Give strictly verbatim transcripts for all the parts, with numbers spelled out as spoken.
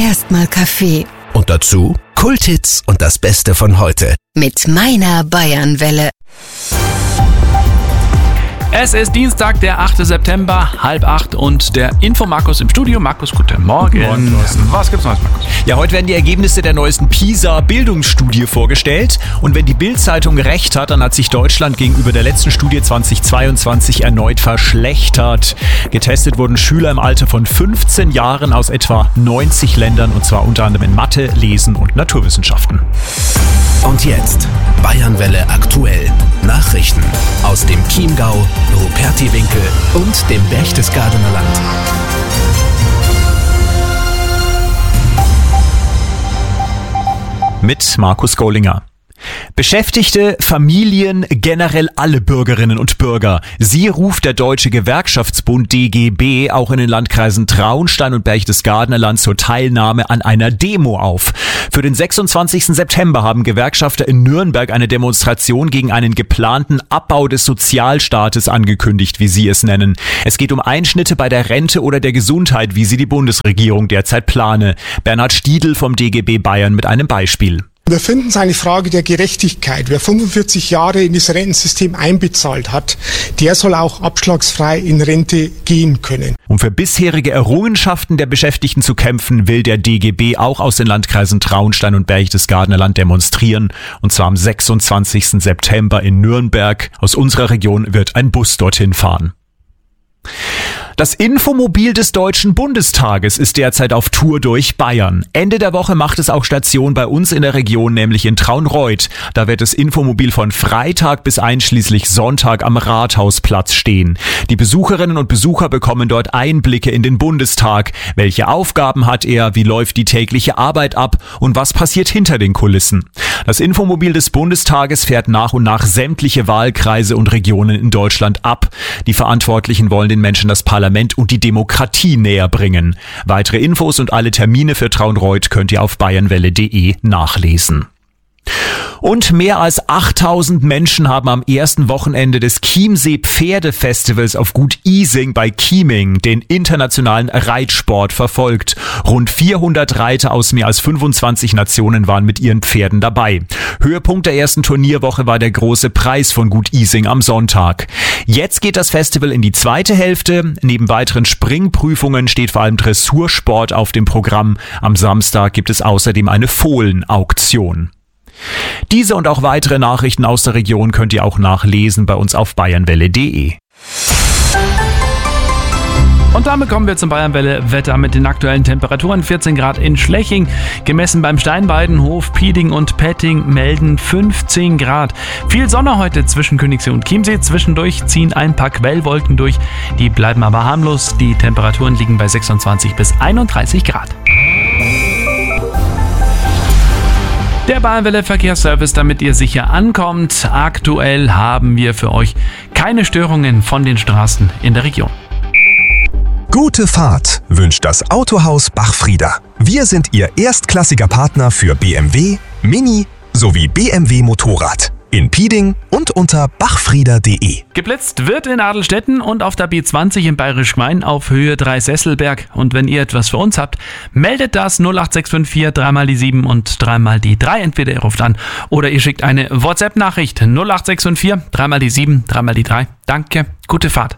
Erstmal Kaffee. Und dazu Kulthits und das Beste von heute. Mit meiner Bayernwelle. Es ist Dienstag, der achte September, halb acht und der Info-Markus im Studio. Markus, guten Morgen. Guten Morgen, Was gibt's Neues, Markus? Ja, heute werden die Ergebnisse der neuesten PISA-Bildungsstudie vorgestellt. Und wenn die Bild-Zeitung recht hat, dann hat sich Deutschland gegenüber der letzten Studie zweitausendzweiundzwanzig erneut verschlechtert. Getestet wurden Schüler im Alter von fünfzehn Jahren aus etwa neunzig Ländern, und zwar unter anderem in Mathe, Lesen und Naturwissenschaften. Und jetzt Bayernwelle aktuell. Nachrichten aus dem Chiemgau, Rupertiwinkel und dem Berchtesgadener Land. Mit Markus Gollinger. Beschäftigte, Familien, generell alle Bürgerinnen und Bürger. Sie ruft der Deutsche Gewerkschaftsbund D G B auch in den Landkreisen Traunstein und Berchtesgadener Land zur Teilnahme an einer Demo auf. Für den sechsundzwanzigsten September haben Gewerkschafter in Nürnberg eine Demonstration gegen einen geplanten Abbau des Sozialstaates angekündigt, wie sie es nennen. Es geht um Einschnitte bei der Rente oder der Gesundheit, wie sie die Bundesregierung derzeit plane. Bernhard Stiedl vom D G B Bayern mit einem Beispiel. Wir finden es eine Frage der Gerechtigkeit. Wer fünfundvierzig Jahre in das Rentensystem einbezahlt hat, der soll auch abschlagsfrei in Rente gehen können. Um für bisherige Errungenschaften der Beschäftigten zu kämpfen, will der D G B auch aus den Landkreisen Traunstein und Berchtesgadener Land demonstrieren. Und zwar am sechsundzwanzigsten September in Nürnberg. Aus unserer Region wird ein Bus dorthin fahren. Das Infomobil des Deutschen Bundestages ist derzeit auf Tour durch Bayern. Ende der Woche macht es auch Station bei uns in der Region, nämlich in Traunreut. Da wird das Infomobil von Freitag bis einschließlich Sonntag am Rathausplatz stehen. Die Besucherinnen und Besucher bekommen dort Einblicke in den Bundestag. Welche Aufgaben hat er, wie läuft die tägliche Arbeit ab und was passiert hinter den Kulissen? Das Infomobil des Bundestages fährt nach und nach sämtliche Wahlkreise und Regionen in Deutschland ab. Die Verantwortlichen wollen den Menschen das Parlament und die Demokratie näher bringen. Weitere Infos und alle Termine für Traunreut könnt ihr auf bayernwelle punkt de nachlesen. Und mehr als achttausend Menschen haben am ersten Wochenende des Chiemsee Pferdefestivals auf Gut Ising bei Chieming den internationalen Reitsport verfolgt. Rund vierhundert Reiter aus mehr als fünfundzwanzig Nationen waren mit ihren Pferden dabei. Höhepunkt der ersten Turnierwoche war der große Preis von Gut Ising am Sonntag. Jetzt geht das Festival in die zweite Hälfte. Neben weiteren Springprüfungen steht vor allem Dressursport auf dem Programm. Am Samstag gibt es außerdem eine Fohlenauktion. Diese und auch weitere Nachrichten aus der Region könnt ihr auch nachlesen bei uns auf bayernwelle punkt de. Und damit kommen wir zum Bayernwelle-Wetter mit den aktuellen Temperaturen. vierzehn Grad in Schleching, gemessen beim Steinweidenhof, Pieding und Petting melden fünfzehn Grad. Viel Sonne heute zwischen Königssee und Chiemsee. Zwischendurch ziehen ein paar Quellwolken durch. Die bleiben aber harmlos. Die Temperaturen liegen bei sechsundzwanzig bis einunddreißig Grad. Der Bayernwelle Verkehrsservice, damit ihr sicher ankommt. Aktuell haben wir für euch keine Störungen von den Straßen in der Region. Gute Fahrt wünscht das Autohaus Bachfrieder. Wir sind Ihr erstklassiger Partner für B M W, Mini sowie B M W Motorrad. In Pieding und unter bachfrieder punkt de. Geblitzt wird in Adelstetten und auf der B zwanzig im Bayerisch Gmein auf Höhe drei Sesselberg. Und wenn ihr etwas für uns habt, meldet das null acht sechs fünf vier drei mal die sieben und drei mal die drei. Entweder ihr ruft an oder ihr schickt eine WhatsApp-Nachricht null acht sechs fünf vier drei mal die sieben, drei mal die drei. Danke, gute Fahrt.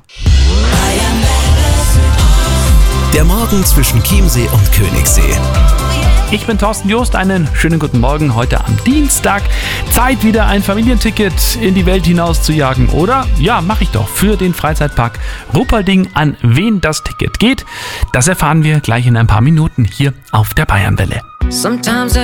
Der Morgen zwischen Chiemsee und Königssee. Ich bin Thorsten Joost, einen schönen guten Morgen heute am Dienstag. Zeit wieder ein Familienticket in die Welt hinaus zu jagen, oder? Ja, mache ich doch für den Freizeitpark Ruppolding. An wen das Ticket geht, das erfahren wir gleich in ein paar Minuten hier auf der Bayernwelle. Sometimes